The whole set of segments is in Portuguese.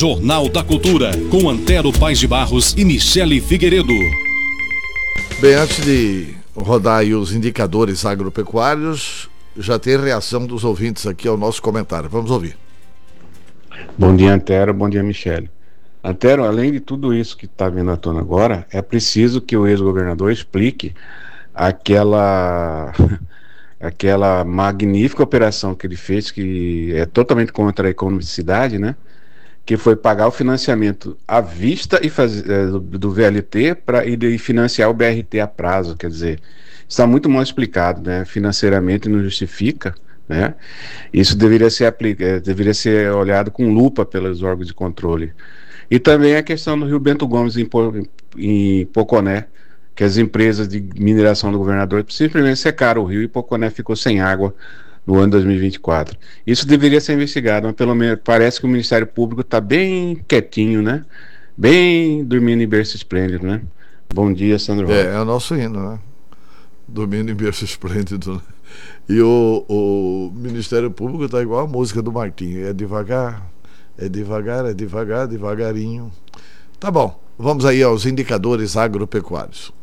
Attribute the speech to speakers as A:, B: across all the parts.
A: Jornal da Cultura, com Antero Paes de Barros e Michele Figueiredo.
B: Bem, antes de rodar aí os indicadores agropecuários, já tem reação dos ouvintes aqui ao nosso comentário. Vamos ouvir.
C: Bom dia, Antero. Bom dia, Michele. Antero, além de tudo isso que está vindo à tona agora, é preciso que o ex-governador explique aquela magnífica operação que ele fez, que é totalmente contra a economicidade, né? Que foi pagar o financiamento à vista e do VLT e financiar o BRT a prazo. Quer dizer, está muito mal explicado, né? Financeiramente não justifica, né? Isso deveria ser olhado com lupa pelos órgãos de controle. E também a questão do Rio Bento Gomes em Poconé, que as empresas de mineração do governador simplesmente secaram o rio e Poconé ficou sem água no ano 2024. Isso deveria ser investigado, mas pelo menos parece que o Ministério Público está bem quietinho, né? Bem dormindo em berço esplêndido, né? Bom dia, Sandro.
B: É o nosso hino, né? Dormindo em berço esplêndido, né? E o Ministério Público está igual a música do Martinho. É devagar, é devagar, é devagar, devagarinho. Tá bom, vamos aí aos indicadores agropecuários.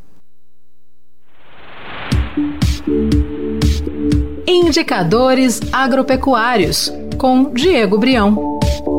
D: Indicadores agropecuários, com Diego Brião.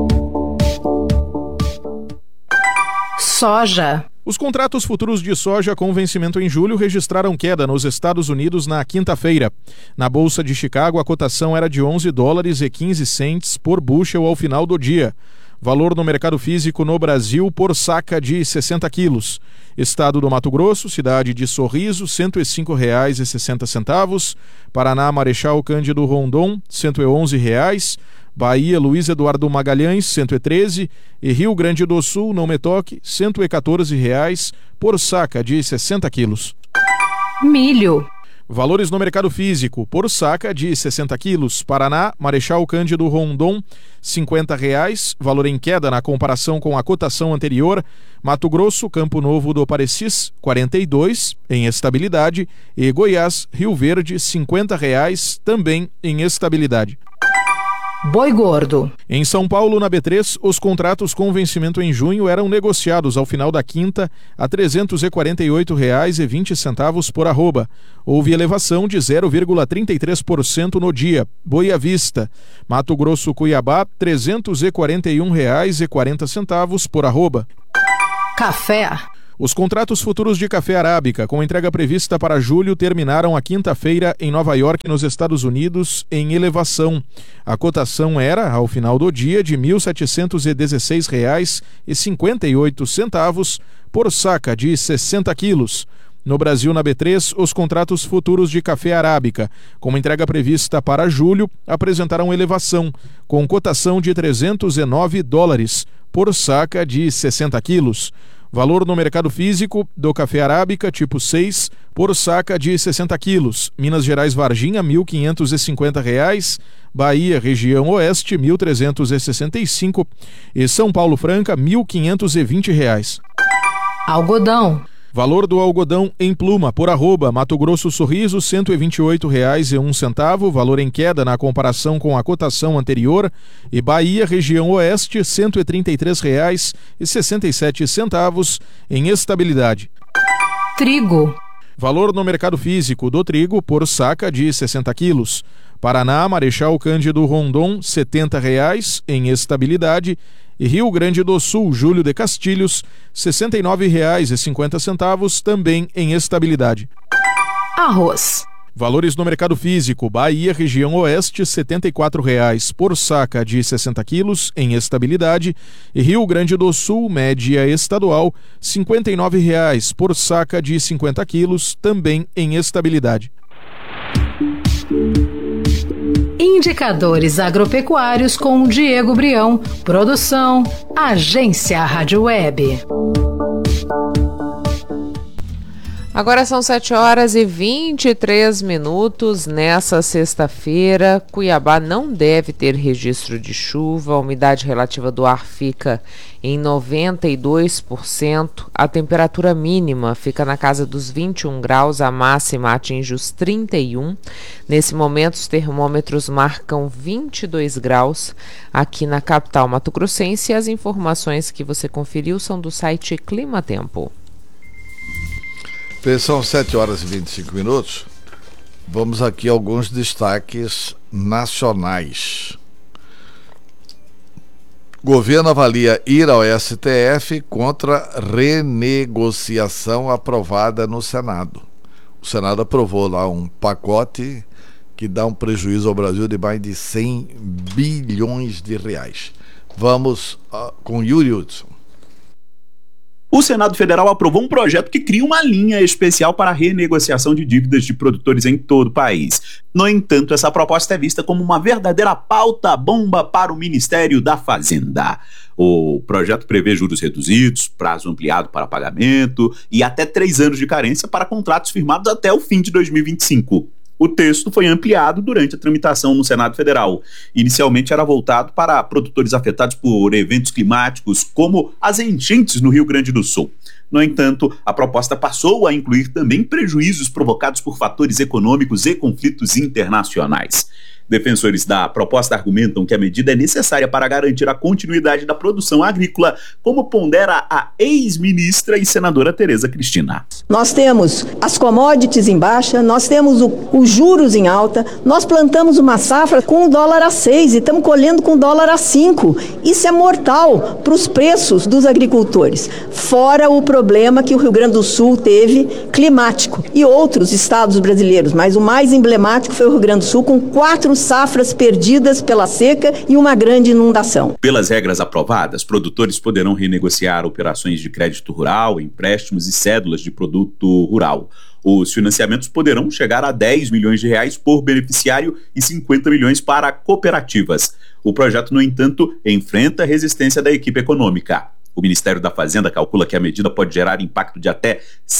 D: Soja.
E: Os contratos futuros de soja com vencimento em julho registraram queda nos Estados Unidos na quinta-feira. Na Bolsa de Chicago, a cotação era de $11,15 por bushel ao final do dia. Valor no mercado físico no Brasil por saca de 60 quilos. Estado do Mato Grosso, cidade de Sorriso, R$ 105,60. Paraná, Marechal Cândido Rondon, R$ 111. Bahia, Luiz Eduardo Magalhães, 113, e Rio Grande do Sul, não me toque, R$ 114 por saca de 60 quilos.
D: Milho.
E: Valores no mercado físico, por saca de 60 quilos. Paraná, Marechal Cândido Rondon, R$ 50, valor em queda na comparação com a cotação anterior. Mato Grosso, Campo Novo do Parecis, 42, em estabilidade. E Goiás, Rio Verde, R$ 50, também em estabilidade.
D: Boi gordo.
E: Em São Paulo, na B3, os contratos com vencimento em junho eram negociados ao final da quinta a R$ 348,20 por arroba. Houve elevação de 0,33% no dia. Boi à vista. Mato Grosso, Cuiabá, R$ 341,40 por arroba.
D: Café.
E: Os contratos futuros de café arábica, com entrega prevista para julho, terminaram a quinta-feira em Nova York, nos Estados Unidos, em elevação. A cotação era, ao final do dia, de R$ 1.716,58 por saca de 60 quilos. No Brasil, na B3, os contratos futuros de café arábica, com entrega prevista para julho, apresentaram elevação, com cotação de $309 por saca de 60 quilos. Valor no mercado físico do café arábica tipo 6 por saca de 60 quilos. Minas Gerais Varginha, R$ 1.550. Bahia, região oeste, R$ 1.365. E São Paulo Franca, R$ 1.520.
D: Algodão.
E: Valor do algodão em pluma por arroba. Mato Grosso Sorriso, R$ 128,01. Valor em queda na comparação com a cotação anterior. E Bahia, região oeste, R$ 133,67 em estabilidade.
D: Trigo.
E: Valor no mercado físico do trigo por saca de 60 quilos. Paraná, Marechal Cândido Rondon, R$ 70 em estabilidade. E Rio Grande do Sul, Júlio de Castilhos, R$ 69,50, também em estabilidade.
D: Arroz.
E: Valores no mercado físico. Bahia, região oeste, R$ 74 por saca de 60 quilos, em estabilidade. E Rio Grande do Sul, média estadual, R$ 59 por saca de 50 quilos, também em estabilidade.
D: Indicadores agropecuários com Diego Brião. Produção, Agência Rádio Web.
F: Agora são 7h23. Nessa sexta-feira, Cuiabá não deve ter registro de chuva. A umidade relativa do ar fica em 92%. A temperatura mínima fica na casa dos 21 graus. A máxima atinge os 31. Nesse momento, os termômetros marcam 22 graus aqui na capital mato-grossense. E as informações que você conferiu são do site Clima Tempo.
B: São 7h25. Vamos aqui a alguns destaques nacionais. Governo avalia ir ao STF contra renegociação aprovada no Senado. O Senado aprovou lá um pacote que dá um prejuízo ao Brasil de mais de 100 bilhões de reais. Vamos com Yuri Hudson.
G: O Senado Federal aprovou um projeto que cria uma linha especial para a renegociação de dívidas de produtores em todo o país. No entanto, essa proposta é vista como uma verdadeira pauta-bomba para o Ministério da Fazenda. O projeto prevê juros reduzidos, prazo ampliado para pagamento e até 3 anos de carência para contratos firmados até o fim de 2025. O texto foi ampliado durante a tramitação no Senado Federal. Inicialmente era voltado para produtores afetados por eventos climáticos, como as enchentes no Rio Grande do Sul. No entanto, a proposta passou a incluir também prejuízos provocados por fatores econômicos e conflitos internacionais. Defensores da proposta argumentam que a medida é necessária para garantir a continuidade da produção agrícola, como pondera a ex-ministra e senadora Tereza Cristina.
H: Nós temos as commodities em baixa, nós temos os juros em alta, nós plantamos uma safra com $1 a 6 e estamos colhendo com $1 a 5. Isso é mortal para os preços dos agricultores. Fora o problema que o Rio Grande do Sul teve climático e outros estados brasileiros, mas o mais emblemático foi o Rio Grande do Sul, com 4 safras perdidas pela seca e uma grande inundação.
G: Pelas regras aprovadas, produtores poderão renegociar operações de crédito rural, empréstimos e cédulas de produto rural. Os financiamentos poderão chegar a 10 milhões de reais por beneficiário e 50 milhões para cooperativas. O projeto, no entanto, enfrenta a resistência da equipe econômica. O Ministério da Fazenda calcula que a medida pode gerar impacto de até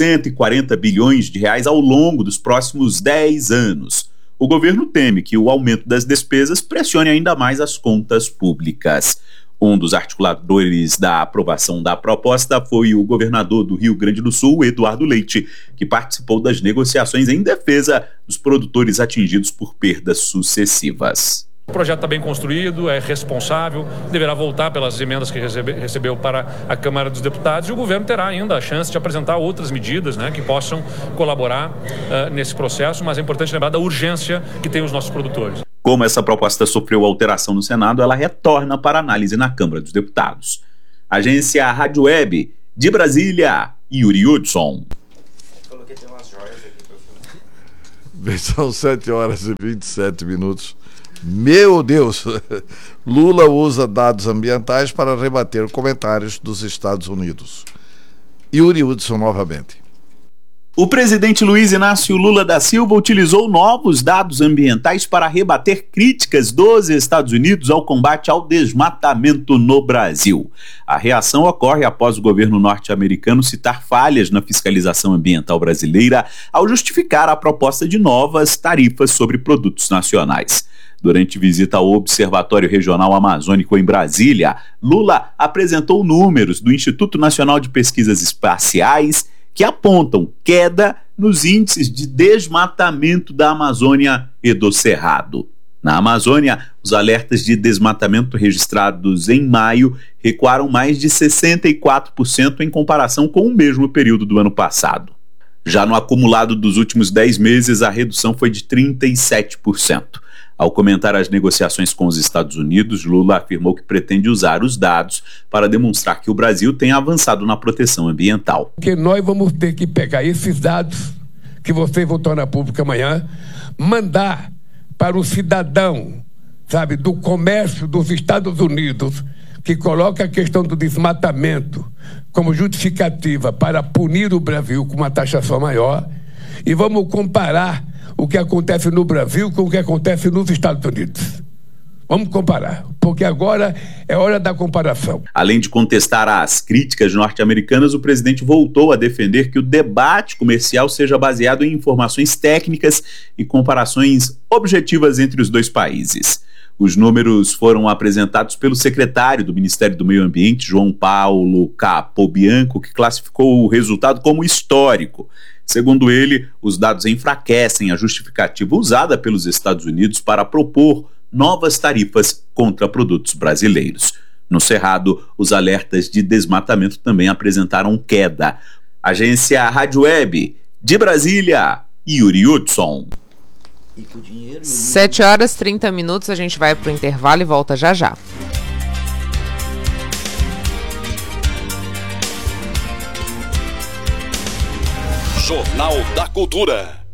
G: 140 bilhões de reais ao longo dos próximos 10 anos. O governo teme que o aumento das despesas pressione ainda mais as contas públicas. Um dos articuladores da aprovação da proposta foi o governador do Rio Grande do Sul, Eduardo Leite, que participou das negociações em defesa dos produtores atingidos por perdas sucessivas.
I: O projeto está bem construído, é responsável, deverá voltar pelas emendas que recebeu para a Câmara dos Deputados e o governo terá ainda a chance de apresentar outras medidas, que possam colaborar nesse processo, mas é importante lembrar da urgência que tem os nossos produtores.
G: Como essa proposta sofreu alteração no Senado, ela retorna para análise na Câmara dos Deputados. Agência Rádio Web de Brasília, Yuri Hudson.
B: São 7h27. Meu Deus! Lula usa dados ambientais para rebater comentários dos Estados Unidos. Yuri Hudson novamente.
G: O presidente Luiz Inácio Lula da Silva utilizou novos dados ambientais para rebater críticas dos Estados Unidos ao combate ao desmatamento no Brasil. A reação ocorre após o governo norte-americano citar falhas na fiscalização ambiental brasileira ao justificar a proposta de novas tarifas sobre produtos nacionais. Durante visita ao Observatório Regional Amazônico em Brasília, Lula apresentou números do Instituto Nacional de Pesquisas Espaciais que apontam queda nos índices de desmatamento da Amazônia e do Cerrado. Na Amazônia, os alertas de desmatamento registrados em maio recuaram mais de 64% em comparação com o mesmo período do ano passado. Já no acumulado dos últimos 10 meses, a redução foi de 37%. Ao comentar as negociações com os Estados Unidos, Lula afirmou que pretende usar os dados para demonstrar que o Brasil tem avançado na proteção ambiental.
J: Porque nós vamos ter que pegar esses dados que vocês vão tornar público amanhã, mandar para o cidadão, do comércio dos Estados Unidos, que coloca a questão do desmatamento como justificativa para punir o Brasil com uma taxação maior, e vamos comparar o que acontece no Brasil com o que acontece nos Estados Unidos. Vamos comparar, porque agora é hora da comparação.
G: Além de contestar as críticas norte-americanas, o presidente voltou a defender que o debate comercial seja baseado em informações técnicas e comparações objetivas entre os dois países. Os números foram apresentados pelo secretário do Ministério do Meio Ambiente, João Paulo Capobianco, que classificou o resultado como histórico. Segundo ele, os dados enfraquecem a justificativa usada pelos Estados Unidos para propor novas tarifas contra produtos brasileiros. No Cerrado, os alertas de desmatamento também apresentaram queda. Agência Rádio Web, de Brasília, Yuri Hudson.
F: 7h30, a gente vai para o intervalo e volta já já.
A: Jornal da Cultura.